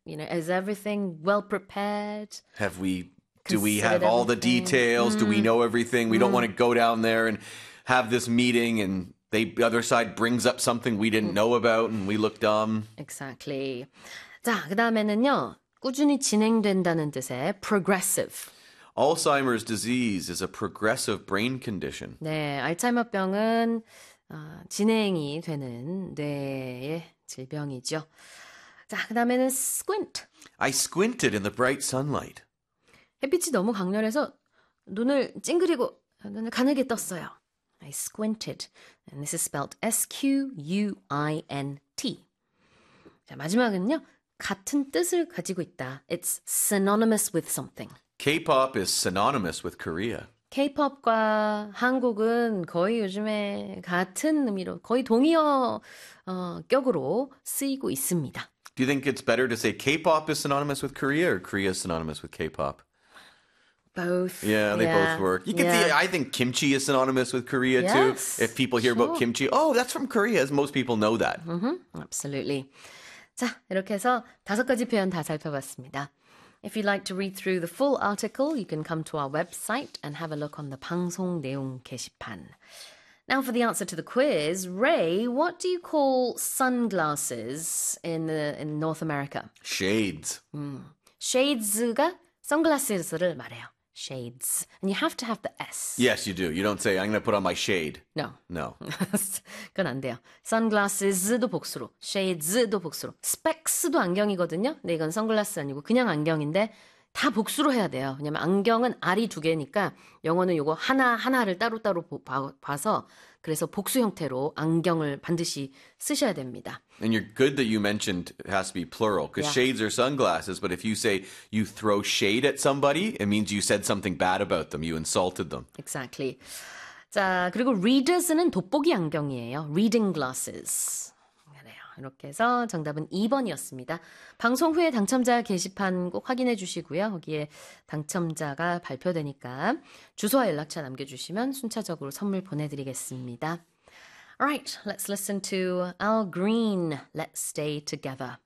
Is everything well prepared? Do we have all the details? Do we know everything? We don't want to go down there and have this meeting and the other side brings up something we didn't know about and we look dumb. Exactly. 자, 그다음에는요. 꾸준히 진행된다는 뜻의 progressive. Alzheimer's disease is a progressive brain condition. 네, 알츠하이머병은 진행이 되는 뇌의 질병이죠. 자, 그다음에는 squint. I squinted in the bright sunlight. 햇빛이 너무 강렬해서 눈을 찡그리고 눈을 가늘게 떴어요. I squinted. And this is spelled S-Q-U-I-N-T. 자, 마지막은요. 같은 뜻을 가지고 있다. It's synonymous with something. K-pop is synonymous with Korea. K-pop과 한국은 거의 요즘에 같은 의미로 거의 동의어 격으로 쓰이고 있습니다. Do you think it's better to say K-pop is synonymous with Korea or Korea is synonymous with K-pop? Both. Yeah, they both work. You can see, I think kimchi is synonymous with Korea too. If people hear about kimchi, oh, that's from Korea, as most people know that. Absolutely. 자, 이렇게 해서 5가지 표현 다 살펴봤습니다. If you'd like to read through the full article, you can come to our website and have a look on the 방송 내용 게시판. Now for the answer to the quiz, Ray, what do you call sunglasses in North America? Shades. Shades가 선글라스를 말해요. Shades. And you have to have the S. Yes, you do. You don't say, I'm going to put on my shade. No. No. 그건 안 돼요. Sunglasses도 복수로, shades도 복수로, specs도 안경이거든요. 근데 이건 선글라스 아니고 그냥 안경인데 다 복수로 해야 돼요. 왜냐면 안경은 R이 2개니까 영어는 요거 하나를 따로따로 봐서 그래서 복수 형태로 안경을 반드시 쓰셔야 됩니다. And you're good that you mentioned it has to be plural because shades are sunglasses, but if you say you throw shade at somebody, it means you said something bad about them. You insulted them. Exactly. 자, 그리고 readers는 돋보기 안경이에요. reading glasses. 이렇게 해서 정답은 2번이었습니다. 방송 후에 당첨자 게시판 꼭 확인해 주시고요. 거기에 당첨자가 발표되니까 주소와 연락처 남겨주시면 순차적으로 선물 보내드리겠습니다. Alright, let's listen to Al Green, Let's Stay Together.